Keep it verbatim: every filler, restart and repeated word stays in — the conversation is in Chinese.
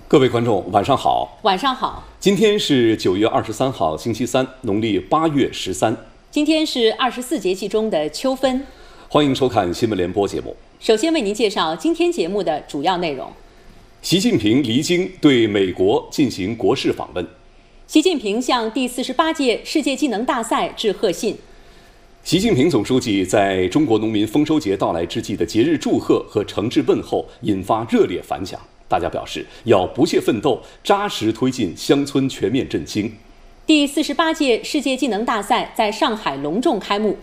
各位观众，晚上好。 晚上好。 今天是九月二十三号，星期三，农历八月十三。 今天是二十四节气中的秋分。 欢迎收看新闻联播节目。 首先为您介绍今天节目的主要内容。 习近平离京对美国进行国事访问。 习近平向第四十八届世界技能大赛致贺信。 习近平总书记在中国农民丰收节到来之际的节日祝贺和诚挚问候引发热烈反响，大家表示要不懈奋斗，扎实推进乡村全面振兴。 第四十八届世界技能大赛在上海隆重开幕，